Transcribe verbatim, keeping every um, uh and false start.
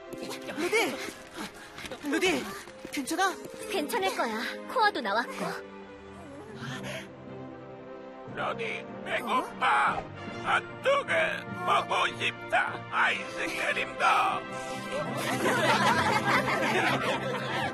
루디! 루디! 괜찮아? 괜찮을 거야. 코어도 나왔고. 루디, 배고파. 핫도그 먹고 싶다. 아이스크림도.